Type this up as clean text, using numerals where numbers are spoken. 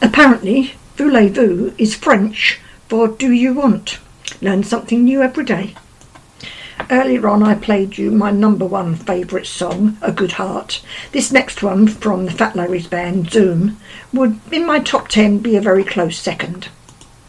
Apparently, voulez-vous is French for do you want? Learn something new every day. Earlier on I played you my number one favourite song, A Good Heart. This next one from the Fat Larry's band, Zoom, would in my top 10 be a very close second.